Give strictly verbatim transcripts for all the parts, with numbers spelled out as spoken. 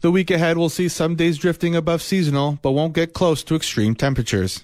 The week ahead will see some days drifting above seasonal, but won't get close to extreme temperatures.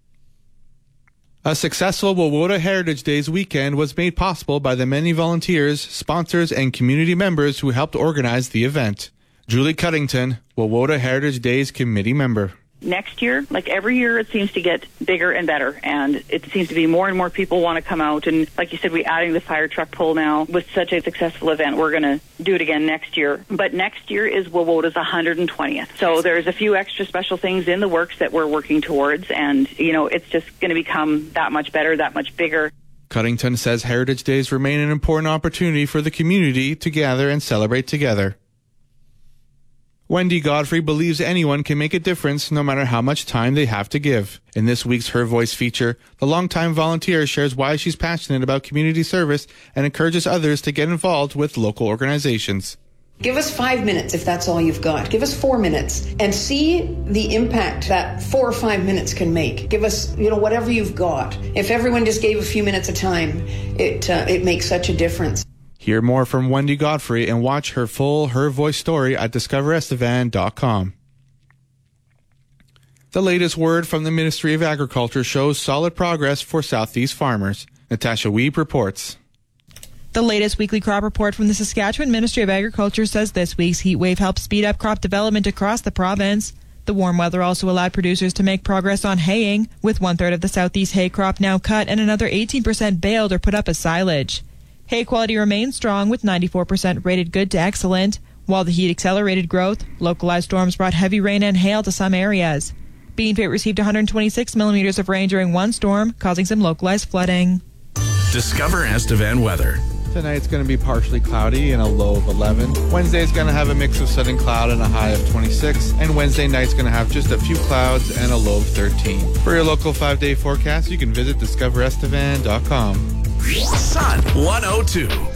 A successful Wawota Heritage Days weekend was made possible by the many volunteers, sponsors, and community members who helped organize the event. Julie Cuddington, Wawota Heritage Days committee member. Next year, like every year, it seems to get bigger and better, and it seems to be more and more people want to come out. And like you said, we're adding the fire truck pull now. With such a successful event, we're going to do it again next year. But next year is Wawota's one hundred twentieth. So there's a few extra special things in the works that we're working towards, and, you know, it's just going to become that much better, that much bigger. Cuddington says Heritage Days remain an important opportunity for the community to gather and celebrate together. Wendy Godfrey believes anyone can make a difference no matter how much time they have to give. In this week's Her Voice feature, the longtime volunteer shares why she's passionate about community service and encourages others to get involved with local organizations. Give us five minutes if that's all you've got. Give us four minutes and see the impact that four or five minutes can make. Give us, you know, whatever you've got. If everyone just gave a few minutes of time, it uh, it makes such a difference. Hear more from Wendy Godfrey and watch her full Her Voice story at discover estevan dot com. The latest word from the Ministry of Agriculture shows solid progress for Southeast farmers. Natasha Wiebe reports. The latest weekly crop report from the Saskatchewan Ministry of Agriculture says this week's heat wave helped speed up crop development across the province. The warm weather also allowed producers to make progress on haying, with one-third of the Southeast hay crop now cut and another eighteen percent baled or put up as silage. Hay quality remains strong, with ninety-four percent rated good to excellent. While the heat accelerated growth, localized storms brought heavy rain and hail to some areas. Beanpit received one hundred twenty-six millimeters of rain during one storm, causing some localized flooding. Discover Estevan weather. Tonight's going to be partially cloudy and a low of eleven. Wednesday's going to have a mix of sun and cloud and a high of twenty-six. And Wednesday night's going to have just a few clouds and a low of thirteen. For your local five-day forecast, you can visit discover estevan dot com. Sun one oh two.